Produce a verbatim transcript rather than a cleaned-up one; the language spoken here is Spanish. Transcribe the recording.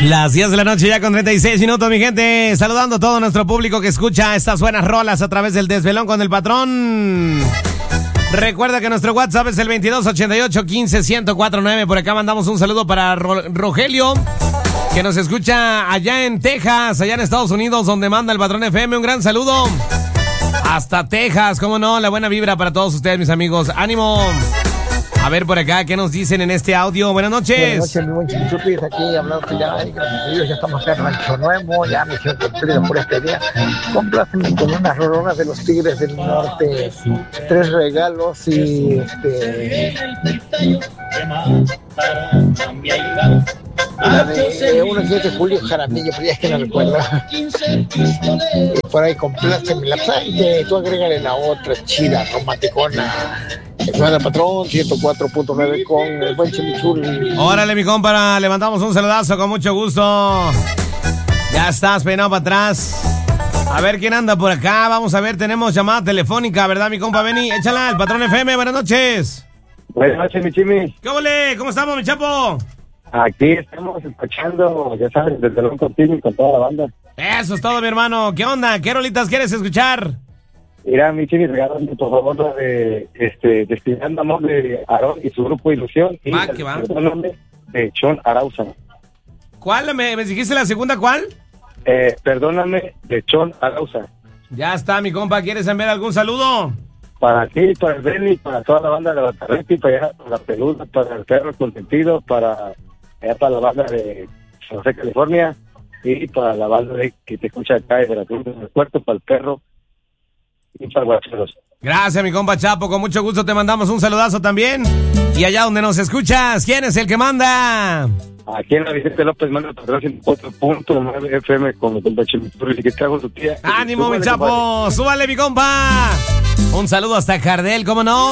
Las diez de la noche ya con treinta y seis minutos, mi gente. Saludando a todo nuestro público que escucha estas buenas rolas a través del Desvelón con el Patrón. Recuerda que nuestro WhatsApp es el veintidós ochenta y ocho quince ciento cuarenta y nueve. Por acá mandamos un saludo para Ro- Rogelio, que nos escucha allá en Texas, allá en Estados Unidos, donde manda el Patrón F M. Un gran saludo hasta Texas, cómo no, la buena vibra para todos ustedes, mis amigos. ¡Ánimo! A ver por acá, ¿qué nos dicen en este audio? Buenas noches. Buenas noches, mi buen Chimichupis, aquí hablando ya, y gracias a Dios, ya estamos acá en Rancho Nuevo, ya me hicieron cumplir por este día. Complácenme con unas rolonas de los Tigres del Norte, tres regalos y este... La de uno de Julio Jaramillo, pero ya es que no recuerdo. Y por ahí complácenme la y tú agrégale la otra chida, romanticona. El Patrón ciento cuatro punto nueve con el buen Chimichurri. Órale, mi compa, levantamos un saludazo con mucho gusto. Ya estás peinado para atrás. A ver quién anda por acá. Vamos a ver, tenemos llamada telefónica, ¿verdad, mi compa Benny? Échala, el Patrón F M, buenas noches. Buenas noches, mi Chimi. ¿Qué ole? ¿Cómo estamos, mi chapo? Aquí estamos escuchando, ya sabes, desde el contigo y con toda la banda. Eso es todo, mi hermano. ¿Qué onda? ¿Qué rolitas quieres escuchar? Mira, mi Chimi, regálame por favor la de este, Destilando Amor de Aarón y su grupo Ilusión. Y Va, que va. Perdóname, de Chon Arauza. ¿Cuál? ¿Me, me dijiste la segunda cuál? Eh, perdóname, de Chon Arauza. Ya está, mi compa. ¿Quieres enviar algún saludo? Para ti, para el Benny, para toda la banda de la Batarretti, para allá, para la Peluda, para el Perro Consentido, para allá para la banda de San José, California, y para la banda de que te escucha acá de Veracruz, del puerto, para el Perro y para Guacheros. Gracias, mi compa Chapo. Con mucho gusto te mandamos un saludazo también. Y allá donde nos escuchas, ¿quién es el que manda? Aquí en la Vicente López manda el Patrón ciento cuatro punto nueve F M con el compa Chimichurri, y que trajo su tía. ¡Ánimo, Súbale, mi Chapo! compadre. ¡Súbale, mi compa! Un saludo hasta Jardel, ¿cómo no?